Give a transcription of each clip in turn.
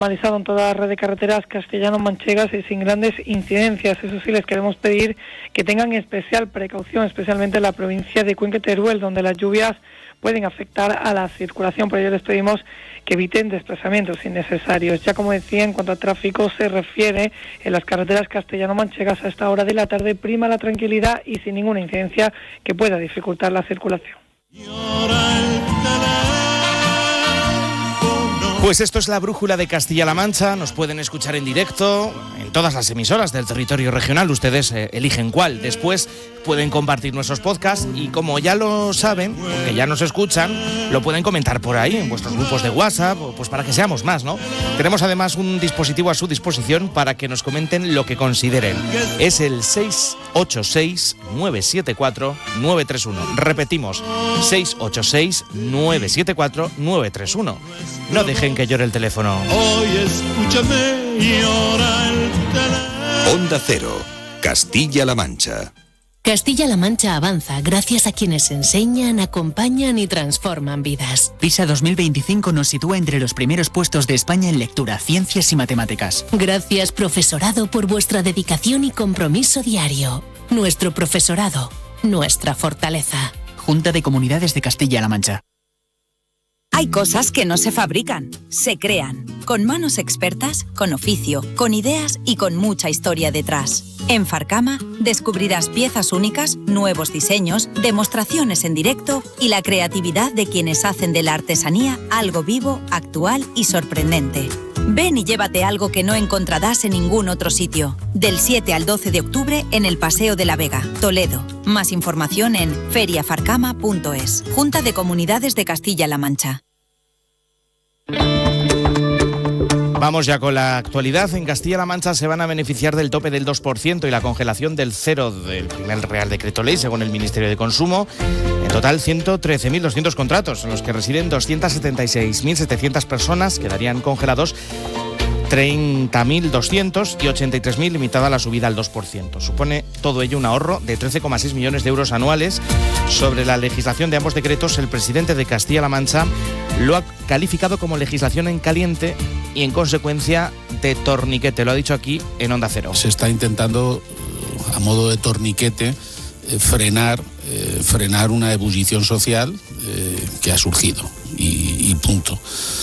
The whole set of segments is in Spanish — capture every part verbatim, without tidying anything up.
normalizado en toda la red de carreteras castellano-manchegas y sin grandes incidencias. Eso sí, les queremos pedir que tengan especial precaución, especialmente en la provincia de Cuenca y Teruel, donde las lluvias pueden afectar a la circulación. Por ello les pedimos que eviten desplazamientos innecesarios. Ya como decía, en cuanto a tráfico se refiere, en las carreteras castellano-manchegas a esta hora de la tarde prima la tranquilidad y sin ninguna incidencia que pueda dificultar la circulación. Pues esto es la brújula de Castilla-La Mancha. Nos pueden escuchar en directo en todas las emisoras del territorio regional. Ustedes eh, eligen cuál. Después pueden compartir nuestros podcasts y, como ya lo saben, porque ya nos escuchan, lo pueden comentar por ahí en vuestros grupos de WhatsApp, pues para que seamos más, ¿no? Tenemos además un dispositivo a su disposición para que nos comenten lo que consideren. Es el seis ocho seis, nueve siete cuatro, nueve tres uno. Repetimos, seis ocho seis, nueve siete cuatro, nueve tres uno. No dejen que llore el teléfono. Hoy escúchame, llora el teléfono. Onda Cero, Castilla-La Mancha. Castilla-La Mancha avanza gracias a quienes enseñan, acompañan y transforman vidas. PISA dos mil veinticinco nos sitúa entre los primeros puestos de España en lectura, ciencias y matemáticas. Gracias, profesorado, por vuestra dedicación y compromiso diario. Nuestro profesorado, nuestra fortaleza. Junta de Comunidades de Castilla-La Mancha. Hay cosas que no se fabrican, se crean, con manos expertas, con oficio, con ideas y con mucha historia detrás. En Farcama descubrirás piezas únicas, nuevos diseños, demostraciones en directo y la creatividad de quienes hacen de la artesanía algo vivo, actual y sorprendente. Ven y llévate algo que no encontrarás en ningún otro sitio. Del siete al doce de octubre en el Paseo de la Vega, Toledo. Más información en feria farcama punto es. Junta de Comunidades de Castilla-La Mancha. Vamos ya con la actualidad. En Castilla-La Mancha se van a beneficiar del tope del dos por ciento y la congelación del cero del primer Real Decreto Ley, según el Ministerio de Consumo. En total, ciento trece mil doscientos contratos, en los que residen doscientas setenta y seis mil setecientas personas, quedarían congelados treinta mil doscientos y ochenta y tres mil limitada la subida al dos por ciento. Supone todo ello un ahorro de trece coma seis millones de euros anuales. Sobre la legislación de ambos decretos, el presidente de Castilla-La Mancha lo ha calificado como legislación en caliente y, en consecuencia, de torniquete. Lo ha dicho aquí en Onda Cero. Se está intentando, a modo de torniquete, eh, frenar, eh, frenar una ebullición social eh, que ha surgido y, y punto.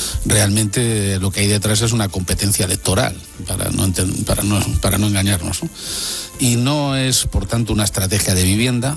Realmente lo que hay detrás es una competencia electoral, para no, enten- para no, para no engañarnos, ¿no? Y no es, por tanto, una estrategia de vivienda.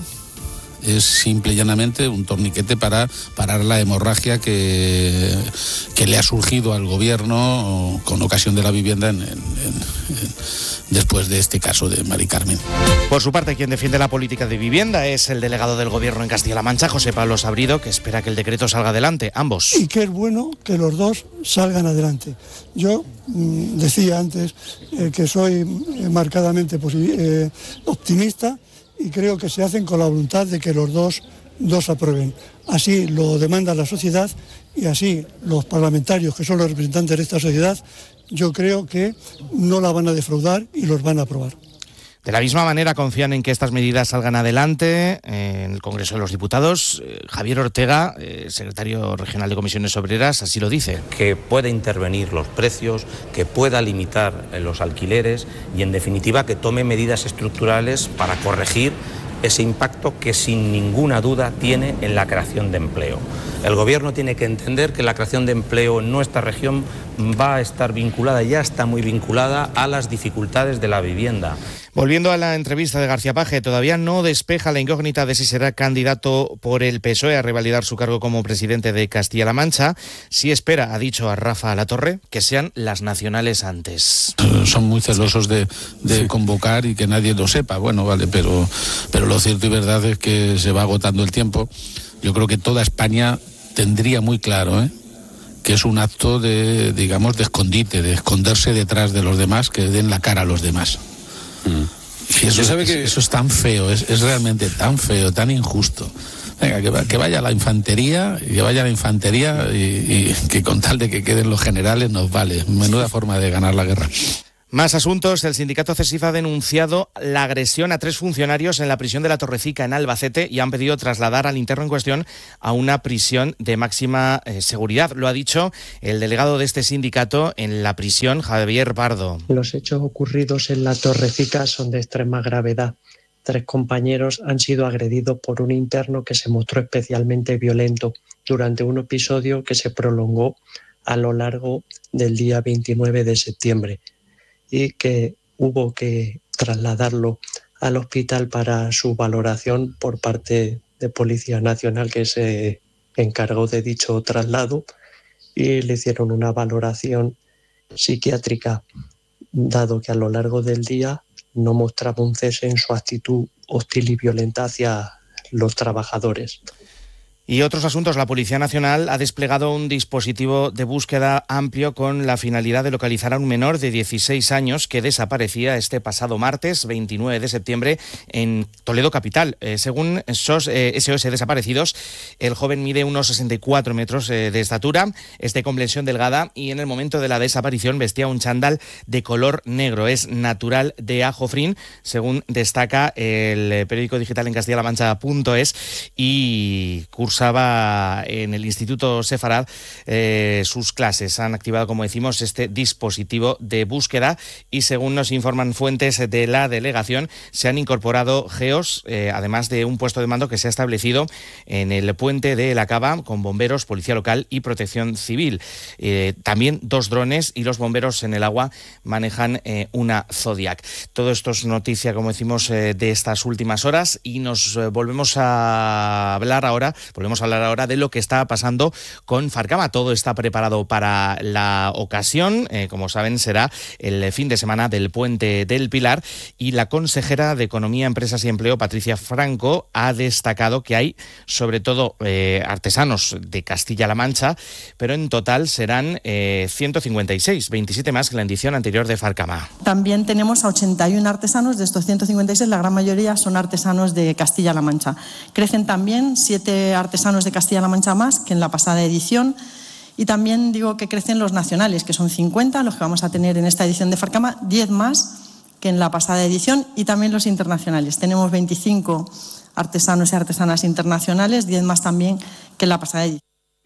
Es simple y llanamente un torniquete para parar la hemorragia que, que le ha surgido al gobierno con ocasión de la vivienda en, en, en, en, después de este caso de Mari Carmen. Por su parte, quien defiende la política de vivienda es el delegado del gobierno en Castilla-La Mancha, José Pablo Sabrido, que espera que el decreto salga adelante, ambos. Y que es bueno que los dos salgan adelante. Yo mmm, decía antes eh, que soy eh, marcadamente posi- eh, optimista, y creo que se hacen con la voluntad de que los dos, dos aprueben. Así lo demanda la sociedad y así los parlamentarios, que son los representantes de esta sociedad, yo creo que no la van a defraudar y los van a aprobar. De la misma manera confían en que estas medidas salgan adelante eh, en el Congreso de los Diputados. Eh, Javier Ortega, eh, secretario regional de Comisiones Obreras, así lo dice. Que pueda intervenir los precios, que pueda limitar eh, los alquileres y, en definitiva, que tome medidas estructurales para corregir ese impacto que sin ninguna duda tiene en la creación de empleo. El Gobierno tiene que entender que la creación de empleo en nuestra región va a estar vinculada, ya está muy vinculada, a las dificultades de la vivienda. Volviendo a la entrevista de García Paje, todavía no despeja la incógnita de si será candidato por el P S O E a revalidar su cargo como presidente de Castilla-La Mancha. Sí espera, ha dicho a Rafa Latorre, que sean las nacionales antes. Son muy celosos de, de sí. convocar y que nadie lo sepa. Bueno, vale, pero, pero lo cierto y verdad es que se va agotando el tiempo. Yo creo que toda España tendría muy claro, ¿eh?, que es un acto de, digamos, de escondite, de esconderse detrás de los demás, que den la cara a los demás. Mm. Y eso, sabe que... eso es tan feo, es, es realmente tan feo, tan injusto. Venga, que, que vaya la infantería, que vaya la infantería y, y que con tal de que queden los generales nos vale. Menuda forma de ganar la guerra. Más asuntos. El sindicato CESIF ha denunciado la agresión a tres funcionarios en la prisión de la Torrecica en Albacete y han pedido trasladar al interno en cuestión a una prisión de máxima eh, seguridad. Lo ha dicho el delegado de este sindicato en la prisión, Javier Pardo. Los hechos ocurridos en la Torrecica son de extrema gravedad. Tres compañeros han sido agredidos por un interno que se mostró especialmente violento durante un episodio que se prolongó a lo largo del día veintinueve de septiembre. Y que hubo que trasladarlo al hospital para su valoración por parte de Policía Nacional, que se encargó de dicho traslado, y le hicieron una valoración psiquiátrica, dado que a lo largo del día no mostraba un cese en su actitud hostil y violenta hacia los trabajadores. Y otros asuntos. La Policía Nacional ha desplegado un dispositivo de búsqueda amplio con la finalidad de localizar a un menor de dieciséis años que desaparecía este pasado martes veintinueve de septiembre en Toledo capital. Eh, según S O S, eh, S O S Desaparecidos, el joven mide unos sesenta y cuatro metros eh, de estatura, es de complexión delgada y en el momento de la desaparición vestía un chándal de color negro. Es natural de Ajofrín, según destaca el periódico digital en Castilla La Mancha punto es, y cursa Cursaba en el Instituto Sefarad eh, sus clases. Han activado, como decimos, este dispositivo de búsqueda y, según nos informan fuentes de la delegación, se han incorporado geos, eh, además de un puesto de mando que se ha establecido en el puente de La Cava con bomberos, policía local y protección civil. Eh, también dos drones y los bomberos en el agua manejan eh, una Zodiac. Todo esto es noticia, como decimos, eh, de estas últimas horas y nos eh, volvemos a hablar ahora, volvemos a hablar ahora de lo que está pasando con Farcama. Todo está preparado para la ocasión. Eh, como saben, será el fin de semana del Puente del Pilar y la consejera de Economía, Empresas y Empleo, Patricia Franco, ha destacado que hay sobre todo eh, artesanos de Castilla-La Mancha, pero en total serán eh, ciento cincuenta y seis, veintisiete más que la edición anterior de Farcama. También tenemos a ochenta y uno artesanos. De estos ciento cincuenta y seis, la gran mayoría son artesanos de Castilla-La Mancha. Crecen también siete artesanos de Castilla-La Mancha más que en la pasada edición. Y también digo que crecen los nacionales, que son cincuenta los que vamos a tener en esta edición de Farcama, diez más que en la pasada edición, y también los internacionales. Tenemos veinticinco artesanos y artesanas internacionales, diez más también que en la pasada edición.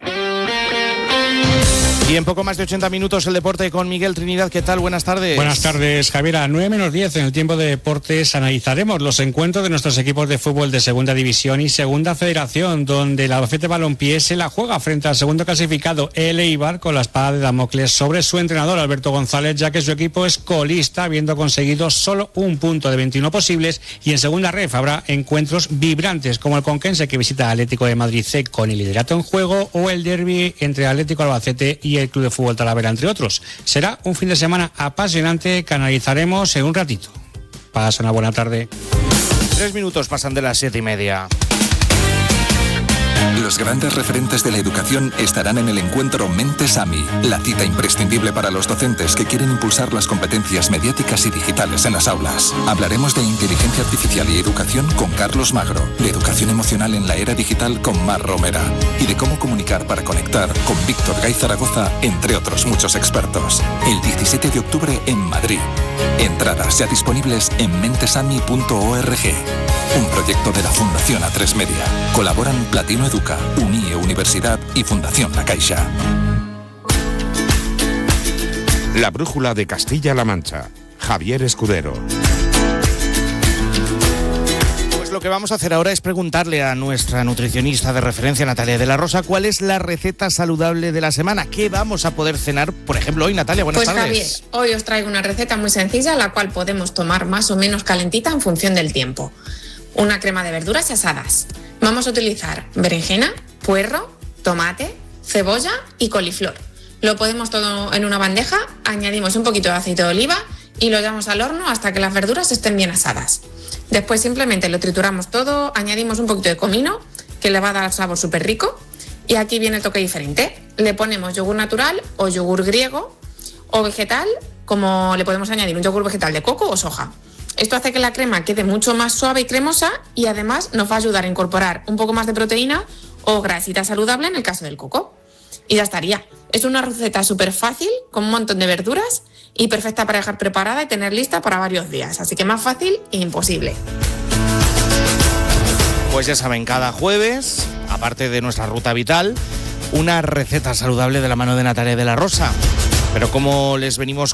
Y en poco más de ochenta minutos el deporte con Miguel Trinidad. ¿Qué tal? Buenas tardes. Buenas tardes, Javier. A nueve menos diez en el tiempo de deportes analizaremos los encuentros de nuestros equipos de fútbol de Segunda División y Segunda Federación, donde el Albacete Balompié se la juega frente al segundo clasificado, el Eibar, con la espada de Damocles sobre su entrenador, Alberto González, ya que su equipo es colista, habiendo conseguido solo un punto de veintiuno posibles, y en Segunda Ref habrá encuentros vibrantes, como el conquense que visita Atlético de Madrid C con el liderato en juego, o el derbi entre Atlético Albacete y el Club de Fútbol Talavera, entre otros. Será un fin de semana apasionante que analizaremos en un ratito. Pasa una buena tarde. Tres minutos pasan de las siete y media. Los grandes referentes de la educación estarán en el encuentro Mentes AMI, la cita imprescindible para los docentes que quieren impulsar las competencias mediáticas y digitales en las aulas. Hablaremos de inteligencia artificial y educación con Carlos Magro, de educación emocional en la era digital con Mar Romera y de cómo comunicar para conectar con Víctor Gay Zaragoza, entre otros muchos expertos. El diecisiete de octubre en Madrid. Entradas ya disponibles en mentesami punto org. Un proyecto de la Fundación A tres Media. Colaboran Platino Educa, UNIE Universidad y Fundación La Caixa. La brújula de Castilla-La Mancha. Javier Escudero. Pues lo que vamos a hacer ahora es preguntarle a nuestra nutricionista de referencia, Natalia de la Rosa, cuál es la receta saludable de la semana. ¿Qué vamos a poder cenar, por ejemplo, hoy, Natalia? Buenas pues, tardes. Javier, hoy os traigo una receta muy sencilla, la cual podemos tomar más o menos calentita en función del tiempo. Una crema de verduras asadas. Vamos a utilizar berenjena, puerro, tomate, cebolla y coliflor. Lo ponemos todo en una bandeja, añadimos un poquito de aceite de oliva y lo llevamos al horno hasta que las verduras estén bien asadas. Después simplemente lo trituramos todo, añadimos un poquito de comino, que le va a dar sabor súper rico. Y aquí viene el toque diferente. Le ponemos yogur natural o yogur griego o vegetal, como le podemos añadir un yogur vegetal de coco o soja. Esto hace que la crema quede mucho más suave y cremosa y además nos va a ayudar a incorporar un poco más de proteína o grasita saludable en el caso del coco. y ya estaría. Es una receta súper fácil, con un montón de verduras y perfecta para dejar preparada y tener lista para varios días. Así que más fácil e imposible. Pues ya saben, cada jueves, aparte de nuestra ruta vital, una receta saludable de la mano de Natalia de la Rosa. Pero como les venimos